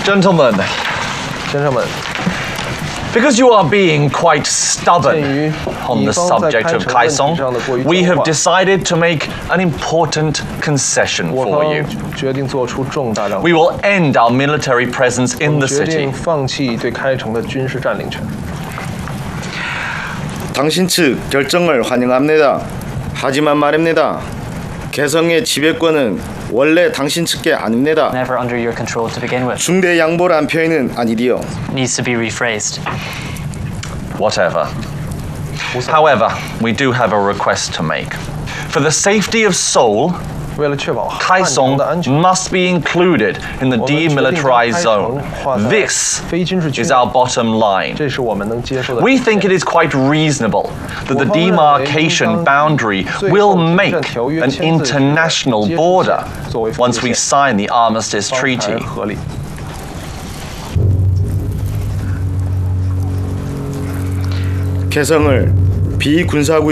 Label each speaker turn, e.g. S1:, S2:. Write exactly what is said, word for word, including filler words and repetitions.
S1: Gentlemen,
S2: 先生们，
S1: because you are being quite stubborn on the subject of Kaesong, we have decided to make an important concession
S2: 我
S1: for you.
S2: 方决定做出重大让步，
S1: We will end our military presence in the
S2: 决
S1: city.
S2: 定放弃对开城的军事占领权。
S3: 당신 측 결정을 환영합니다. 하지만 말입니다. 개성의 지배권은 원래 당신 측게 아닙니다.
S4: Never under your control to begin with.
S3: 중대 양보란 표현은 아니디요.
S4: Needs to be rephrased.
S1: Whatever. However, we do have a request to make. For the safety of Seoul,
S2: 为了确保汉城
S1: Kaesong
S2: 的安全，
S1: must be included in the
S2: 我们决定将
S1: demilitarized
S2: 开
S1: zone.
S2: 城划在
S1: This
S2: 非军事区
S1: is
S2: 内
S1: our bottom line.
S2: 这是我们能接受的。
S1: We think it is quite reasonable that the demarcation boundary will make an international border once we sign the Armistice
S2: 方才
S1: Treaty.
S2: 合理。
S3: 개성을 비군사구역